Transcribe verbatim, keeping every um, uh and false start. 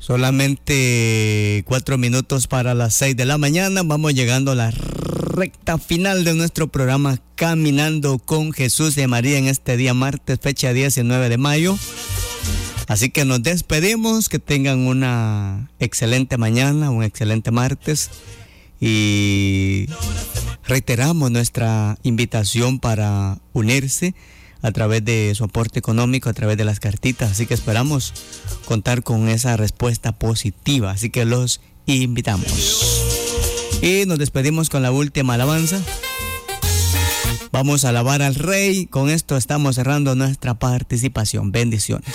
Solamente cuatro minutos para las seis de la mañana. Vamos llegando a la recta final de nuestro programa Caminando con Jesús y María en este día martes, fecha diecinueve de mayo. Así que nos despedimos, que tengan una excelente mañana, un excelente martes. Y reiteramos nuestra invitación para unirse a través de su aporte económico, a través de las cartitas. Así que esperamos contar con esa respuesta positiva. Así que los invitamos. Y nos despedimos con la última alabanza. Vamos a alabar al Rey. Con esto estamos cerrando nuestra participación. Bendiciones.